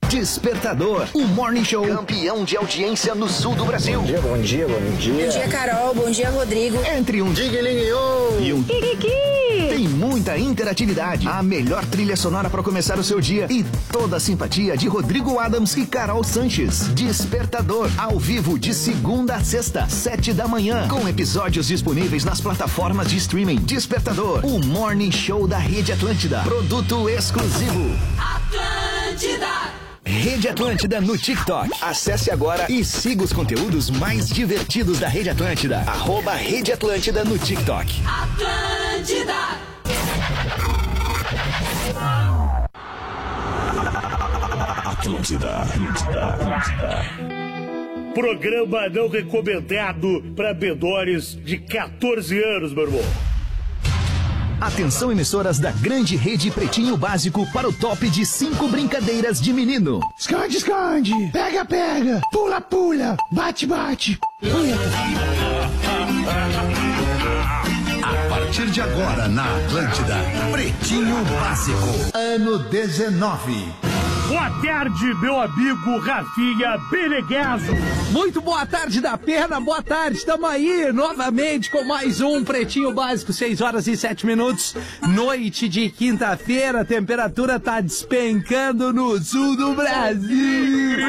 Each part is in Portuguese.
Despertador, o Morning Show campeão de audiência no sul do Brasil. Bom dia, bom dia, bom dia. Bom dia, Carol. Bom dia, Rodrigo. Entre um Digue-Lingue-O e um Kikiki. Tem muita interatividade. A melhor trilha sonora para começar o seu dia e toda a simpatia de Rodrigo Adams e Carol Sanches. Despertador, ao vivo de segunda a sexta, 7 da manhã, com episódios disponíveis nas plataformas de streaming. Despertador, o Morning Show da Rede Atlântida. Produto exclusivo. Atlântida. Rede Atlântida no TikTok. Acesse agora e siga os conteúdos mais divertidos da Rede Atlântida. @Rede Atlântida no TikTok. Atlântida. Atlântida. Programa não recomendado para menores de 14 anos, meu irmão. Atenção, emissoras da grande rede Pretinho Básico, para o top de 5 brincadeiras de menino. Esconde, esconde, pega, pega, pula, pula, bate, bate. A partir de agora na Atlântida, Pretinho Básico, ano 19. Boa tarde, meu amigo Rafinha Beneguezo. Muito boa tarde da perna, boa tarde. Estamos aí novamente com mais um Pretinho Básico, 6 horas e 7 minutos. Noite de quinta-feira, a temperatura tá despencando no sul do Brasil.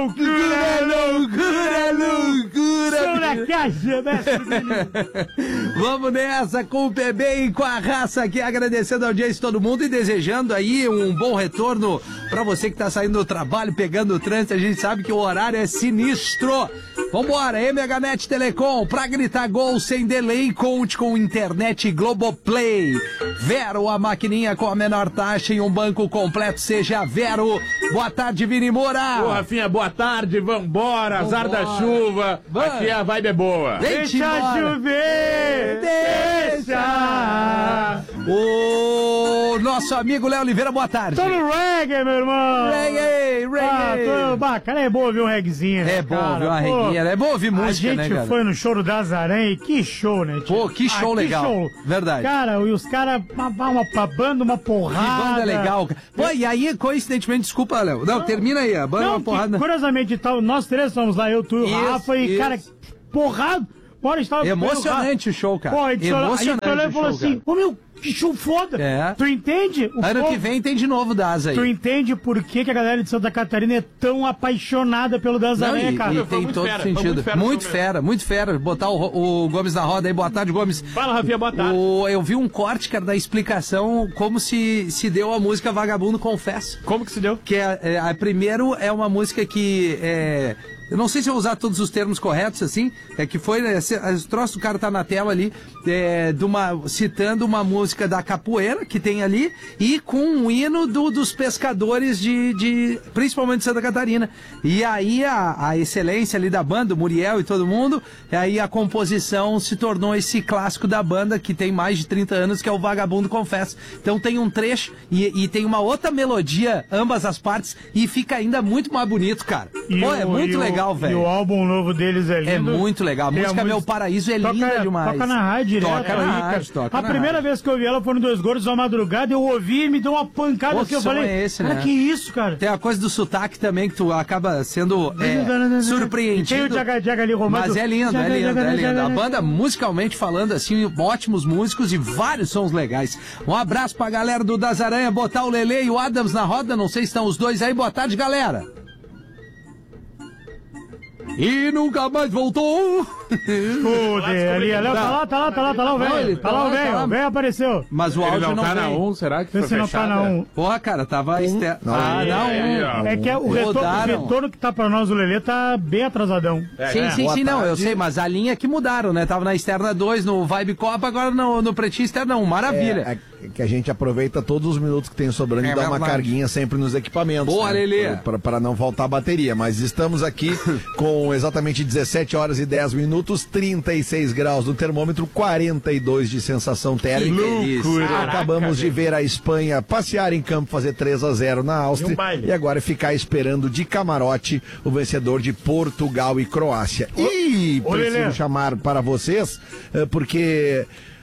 Loucura. Sou na caixa, mestre. Vamos nessa com o PB e com a raça aqui, agradecendo a audiência de todo mundo e desejando aí um bom retorno pra você que tá saindo do trabalho, pegando o trânsito. A gente sabe que o horário é sinistro. Vambora, MHNet Telecom, pra gritar gol sem delay, conte com internet Globoplay. Vero, a maquininha com a menor taxa em um banco completo, seja Vero. Boa tarde, Vini Moura. Ô, Rafinha, boa tarde, vambora, azar da chuva, aqui a vibe é boa. Deixa chover, deixa. O nosso amigo Léo Oliveira, boa tarde. Tô no reggae, meu irmão. Reggae. Cara, é bom ouvir um reggaezinho, né, É bom ouvir uma reguinha, é bom ouvir música, né, cara? A gente foi no show do Das Aranha e que show, né? Pô, que show legal. Que show. Verdade. Cara, e os caras, uma banda, uma porrada. Que banda legal. Pô, e aí, coincidentemente, desculpa, Léo. Não, termina aí, a banda é uma porrada. Curiosamente, nós três fomos lá, eu, tu e o Rafa, e, cara, porrada. Bora, estava emocionante o show, cara. Pô, emocionante o show, e falou assim, ô meu, que show foda. É. Tu entende? Ano que vem tem de novo Das aí. Tu entende por que a galera de Santa Catarina é tão apaixonada pelo Das Aranha, cara? E tem todo sentido. Muito fera. Botar o Gomes na roda aí. Boa tarde, Gomes. Fala, Rafinha, boa tarde. Eu vi um corte, cara, da explicação como se deu a música Vagabundo Confesso. Como que se deu? Que primeiro é uma música que eu não sei se eu vou usar todos os termos corretos, assim, que foi, o troço do cara tá na tela ali, citando uma música da capoeira que tem ali, e com um hino dos pescadores principalmente de Santa Catarina. E aí a excelência ali da banda, o Muriel e todo mundo, aí a composição se tornou esse clássico da banda, que tem mais de 30 anos, que é o Vagabundo Confesso. Então tem um trecho e tem uma outra melodia, ambas as partes, e fica ainda muito mais bonito, cara. Pô, é muito legal, velho. E o álbum novo deles é lindo. É muito legal. A música Meu Paraíso é linda demais. Toca na rádio direto. Toca na rádio, toca A primeira vez que eu ouvi ela foi no Dois Gordos da Madrugada, eu ouvi e me deu uma pancada que eu falei, é esse, cara, né? que isso, cara? Tem a coisa do sotaque também, que tu acaba sendo surpreendido. Tem o Jaga ali, Romano. Mas é lindo. A banda, musicalmente falando, assim, ótimos músicos e vários sons legais. Um abraço pra galera do Das Aranha, botar o Lelê e o Adams na roda, não sei se estão os dois aí. Boa tarde, galera. E nunca mais voltou. Ali, tá lá o velho. Tá lá o velho, o velho apareceu. Mas o áudio não tá veio. na 1, será que foi Esse não tá na 1. Porra, cara, tava externo. É que o retorno que tá pra nós, o Lelê, tá bem atrasadão. Sim, não, eu sei, mas a linha que mudaram, né? Tava na externa 2, no Vibe Copa, agora no Pretinho externa 1, maravilha. Que a gente aproveita todos os minutos que tem sobrando e dá uma carguinha sempre nos equipamentos. Boa, né? Lelê. Para não faltar bateria. Mas estamos aqui com exatamente 17 horas e 10 minutos, 36 graus no termômetro, 42 de sensação térmica. Acabamos de ver a Espanha passear em campo, fazer 3-0 na Áustria. E agora ficar esperando de camarote o vencedor de Portugal e Croácia. E preciso chamar para vocês, porque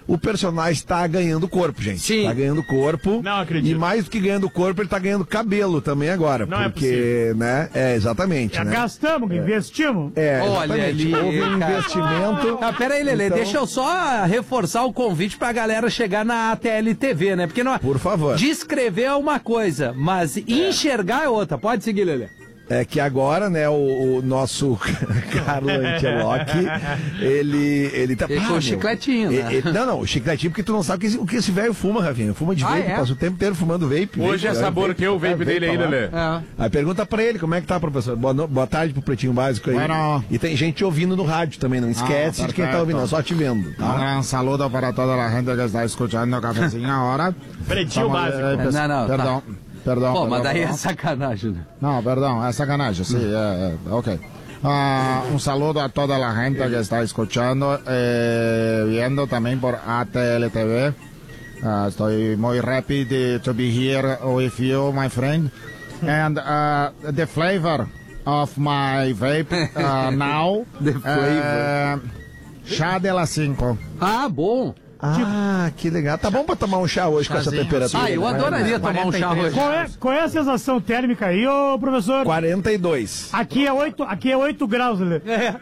o personagem tá ganhando corpo, gente. Sim. Tá ganhando corpo. Não acredito. E mais do que ganhando corpo, ele tá ganhando cabelo também agora. Não é porque, possível. né? Exatamente. Já né? gastamos, investimos. Olha ali, Houve um cara. investimento. Ah, pera aí, Lelê, Então- deixa eu só reforçar o convite pra galera chegar na ATL TV, né? Porque não, Por favor. descrever é uma coisa, mas enxergar é outra. Pode seguir, Lelê. É que agora, né, o nosso Carlo Ancelotti, ele tá... Deixou o chicletinho, né? Não, o chicletinho, porque tu não sabe o que esse velho fuma, Rafinha. Fuma de vape, é? passa o tempo inteiro fumando vape. Hoje é sabor que o vape dele aí, Lelê. Aí pergunta pra ele, como é que tá, professor? Boa tarde pro Pretinho Básico aí. Bueno. E tem gente ouvindo no rádio também, não esquece de quem tá perfecto. ouvindo, é só te vendo, tá? Un gran saludo para toda la gente que está escuchando Cafezinho ahora. Pretinho Básico. Não, tá. Perdão. Perdão. Pô, mas perdão, daí é perdão. sacanagem, né? No, perdón, es sacanagem, sí, ok. Un saludo a toda la gente que está escuchando, viendo también por ATL TV. Estoy muy happy to be here with you, my friend. And the flavor of my vape now, The flavor. chá de las 5. Ah, bom. Ah, que legal. Tá bom pra tomar um chá hoje com essa temperatura. Ah, eu né? adoraria tomar um chá hoje. Qual é a sensação térmica aí, ô professor? 42. Aqui é 8 graus, Lelê.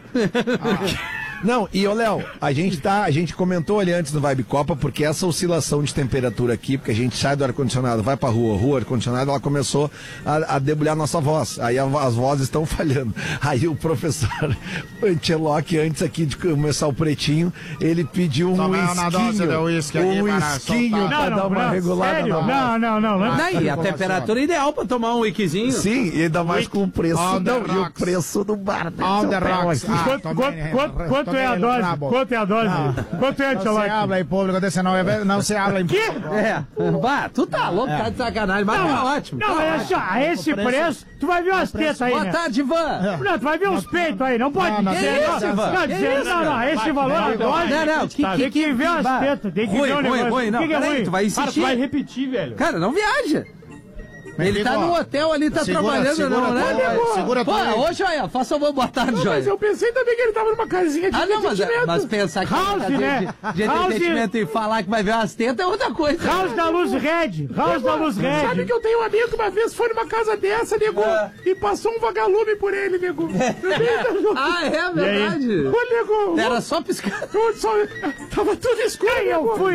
Não, e ô Léo, a gente comentou ali antes no Vibe Copa, porque essa oscilação de temperatura aqui, porque a gente sai do ar-condicionado, vai pra rua, ar-condicionado, ela começou a debulhar nossa voz. Aí as vozes estão falhando. Aí o professor Ancelotti, antes aqui de começar o Pretinho, ele pediu um Tomei uma dose de uísque aqui para whiskinho soltar. pra dar uma regulada sério? na voz. Não. Daí, a temperatura ideal pra tomar um whiskyzinho. Sim, e ainda mais com o preço. On the Não, e o rocks. preço do bar. né? On the Seu pé, rocks. aqui. Quanto é a dose? Quanto é a dose? Quanto é, No se Ancelotti? habla en público, no se habla en público. Vá, tu tá louco, tá de sacanagem, mas tá ótimo. Não, mas assim, ó, a esse preço, tu vai ver umas tetas aí, Boa né? tarde, Ivan. Não, tu vai ver uns peitos aí, não pode Não, dizer, que isso, Ivan? não, dizer, Que não, esse valor a dose, Não, tem que ver umas tetas, tem que ver o negócio. ruim, não, O que é peraí, ruim? tu vai Cara, insistir. tu vai repetir, velho. Cara, não viaja. Ele tá Amigo, no hotel ali, tá segura, trabalhando, segura não, tu né? aí, segura tu Pô, aí. ô, Joia, faça uma boa tarde, Joia. pensei também que ele tava numa casinha de Mas pensar que House, fazer né? de entretenimento e falar que vai ver umas tetas é outra coisa. House da Luz Red, House da Luz Red. Sabe que eu tenho um amigo que uma vez foi numa casa dessa, nego, e passou um vagalume por ele, nego. Ah, é verdade? Ô, nego, Era só piscar. tava tudo escuro, Eu nego. fui